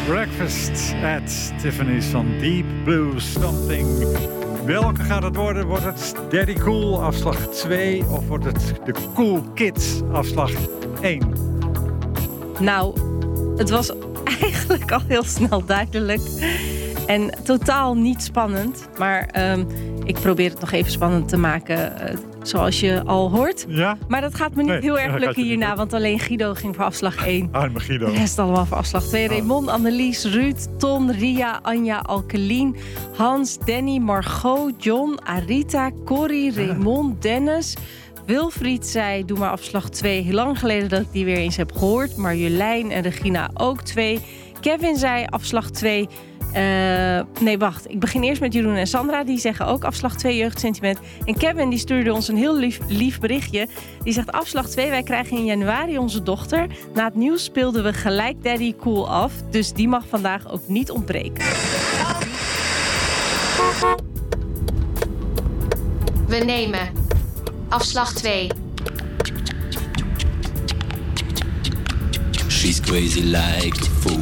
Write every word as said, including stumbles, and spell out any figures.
Breakfast at Tiffany's van Deep Blue Something. Welke gaat het worden? Wordt het Daddy Cool afslag twee of wordt het de Cool Kids afslag één? Nou, het was eigenlijk al heel snel duidelijk. En totaal niet spannend. Maar um, ik probeer het nog even spannend te maken, uh, zoals je al hoort. Ja? Maar dat gaat me niet Nee, heel erg dat lukken gaat hierna. niet. Want alleen Guido ging voor afslag één. Arme Guido. De rest allemaal voor afslag twee. Oh. Raymond, Annelies, Ruud, Ton, Ria, Anja, Alkelien, Hans, Danny, Margot, John, Arita, Corrie, Raymond, Dennis. Wilfried zei, doe maar afslag twee. Heel lang geleden dat ik die weer eens heb gehoord. Marjolein en Regina ook twee. Kevin zei afslag twee. Uh, nee, wacht. Ik begin eerst met Jeroen en Sandra. Die zeggen ook afslag twee jeugdsentiment. En Kevin die stuurde ons een heel lief, lief berichtje. Die zegt afslag twee. Wij krijgen in januari onze dochter. Na het nieuws speelden we gelijk Daddy Cool af. Dus die mag vandaag ook niet ontbreken. We nemen afslag twee. She's crazy like a fool.